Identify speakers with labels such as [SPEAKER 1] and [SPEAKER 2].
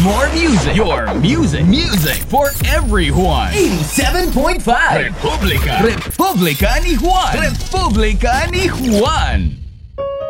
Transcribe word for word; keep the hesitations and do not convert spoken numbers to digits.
[SPEAKER 1] More music. Your music. Music for everyone. eighty-seven point five. Republika. Republika ni Juan. Republika ni Juan.